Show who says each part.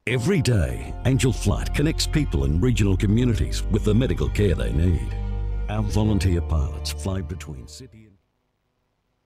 Speaker 1: Every day, Angel Flight connects people in regional communities with the medical care they need. Our volunteer pilots fly between city and